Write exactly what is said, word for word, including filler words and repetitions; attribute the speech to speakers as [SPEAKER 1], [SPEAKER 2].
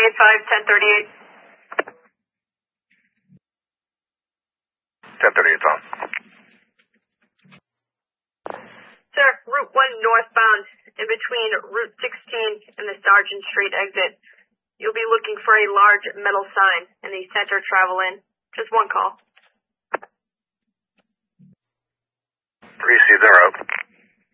[SPEAKER 1] eight five, ten thirty-eight.
[SPEAKER 2] ten thirty-eight's on.
[SPEAKER 1] Sir, Route one northbound, in between Route sixteen and the Sargent Street exit. You'll be looking for a large metal sign in the center travel in. Just one call.
[SPEAKER 2] Received, they're out.